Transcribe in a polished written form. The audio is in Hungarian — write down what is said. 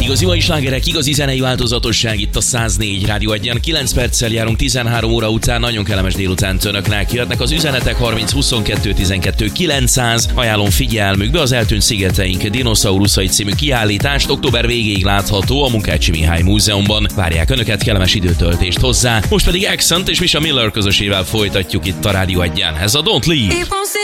Igazi mai slágerek, igazi zenei változatosság itt a 104 Rádió Egyen. 9 perccel járunk 13 óra után, nagyon kellemes délután önöknek. Jöhetnek az üzenetek 30 22 12 900. Ajánlom figyelmükbe az Eltűnt szigeteink dinoszauruszai című kiállítást. Október végéig látható a Munkácsi Mihály Múzeumban. Várják önöket, kellemes időtöltést hozzá. Most pedig Accent és Misha Miller közösével folytatjuk itt a Rádió Egyen. Ez a Don't Leave.